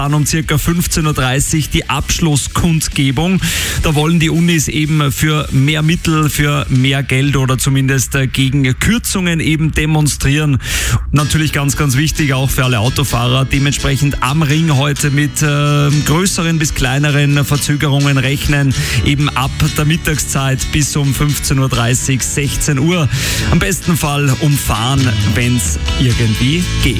um circa 15.30 Uhr die Abschlusskundgebung. Da wollen die Unis eben für mehr Mittel, für mehr Geld oder zumindest gegen Kürzungen eben demonstrieren. Natürlich ganz, ganz wichtig auch für alle Autofahrer. Dementsprechend am Ring heute mit größeren bis kleineren Verzögerungen rechnen. Eben ab der Mittagszeit bis um 15.30 Uhr, 16 Uhr. Am besten Fall umfahren, wenn es irgendwie geht.